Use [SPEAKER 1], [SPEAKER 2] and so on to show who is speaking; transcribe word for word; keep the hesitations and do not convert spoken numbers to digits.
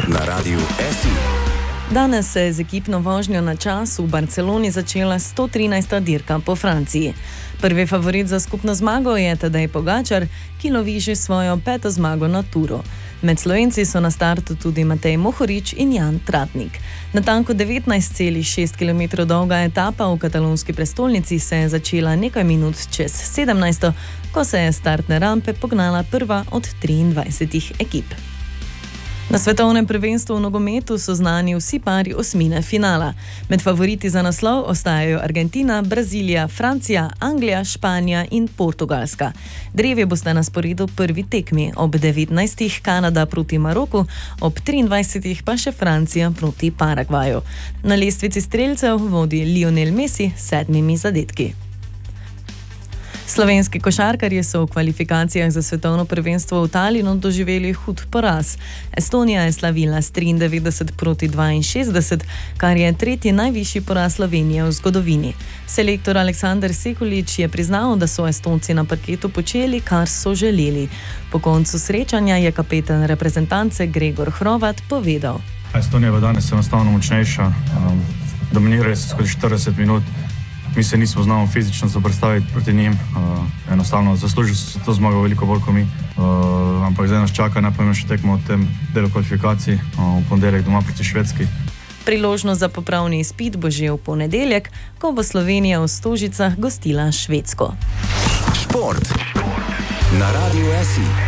[SPEAKER 1] na Radiu S I.
[SPEAKER 2] Danes se je z ekipno vožnjo na čas v Barceloni začela sto trinajsta dirka po Franciji. Prvi favorit za skupno zmago je Tadej Pogačar, ki lovi že svojo peto zmago na Touru. Med Slovenci so na startu tudi Matej Mohorič in Jan Tratnik. Natanko devetnajst celih šest kilometrov dolga etapa v katalonski prestolnici se je začela nekaj minut čez sedemnajsto, ko se je startne rampe pognala prva od triindvajsetih ekip. Na svetovnem prvenstvu v nogometu so znani vsi pari osmine finala. Med favoriti za naslov ostajajo Argentina, Brazilija, Francija, Anglija, Španija in Portugalska. Drevi bosta na sporedu prvi tekmi, ob devetnajstih Kanada proti Maroku, ob triindvajsetih pa še Francija proti Paragvaju. Na lestvici strelcev vodi Lionel Messi s sedmimi zadetki. Slovenski košarkarji so v kvalifikacijah za svetovno prvenstvo v Talinu doživeli hud poraz. Estonija je slavila s triindevetdeset proti dvainšestdeset, kar je tretji najvišji poraz Slovenije v zgodovini. Selektor Aleksander Sekulič je priznal, da so Estonci na parketu počeli, kar so želeli. Po koncu srečanja je kapetan reprezentance Gregor Hrovat povedal:
[SPEAKER 3] Estonija je danes enostavno močnejša. Um, dominirali so skozi štirideset minut. Mi se nismo znali fizično zoperstaviti proti njim, uh, enostavno zaslužili so se to zmago veliko bolj kot mi, uh, ampak zdaj nas čaka najpomembnejša tekma v tem delu kvalifikacij, uh, v ponedeljek doma proti Švedski.
[SPEAKER 2] Priložnost za popravni izpit bo že v ponedeljek, ko bo Slovenija v Stožicah gostila Švedsko.
[SPEAKER 1] Šport na Radiu S I.